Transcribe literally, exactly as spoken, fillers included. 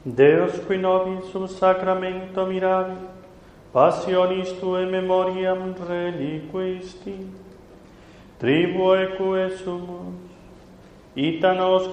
Deus qui nobis sum sacramento miravi, passionis tuae memoriam reliquisti, tribueque sumus, ita nos